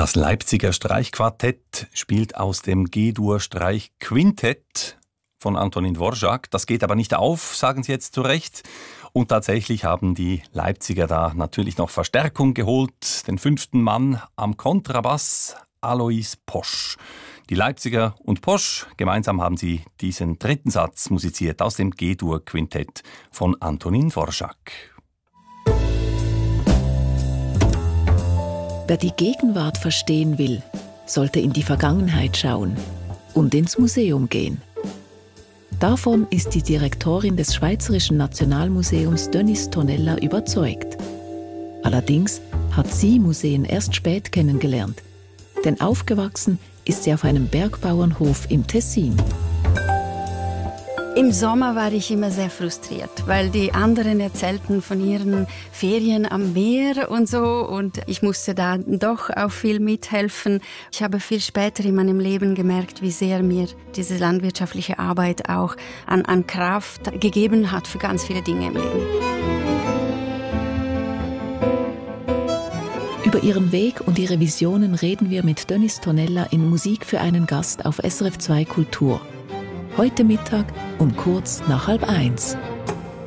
Das Leipziger Streichquartett spielt aus dem G-Dur Streichquintett von Antonín Dvořák. Das geht aber nicht auf, sagen Sie jetzt zu Recht. Und tatsächlich haben die Leipziger da natürlich noch Verstärkung geholt. Den 5. Mann am Kontrabass, Alois Posch. Die Leipziger und Posch, gemeinsam haben sie diesen 3. Satz musiziert aus dem G-Dur-Quintett von Antonín Dvořák. Wer die Gegenwart verstehen will, sollte in die Vergangenheit schauen und ins Museum gehen. Davon ist die Direktorin des Schweizerischen Nationalmuseums Denise Tonella überzeugt. Allerdings hat sie Museen erst spät kennengelernt, denn aufgewachsen ist sie auf einem Bergbauernhof im Tessin. Im Sommer war ich immer sehr frustriert, weil die anderen erzählten von ihren Ferien am Meer und so und ich musste da doch auch viel mithelfen. Ich habe viel später in meinem Leben gemerkt, wie sehr mir diese landwirtschaftliche Arbeit auch an Kraft gegeben hat für ganz viele Dinge im Leben. Über ihren Weg und ihre Visionen reden wir mit Denise Tonella in Musik für einen Gast auf SRF 2 Kultur. Heute Mittag um kurz nach 12:30.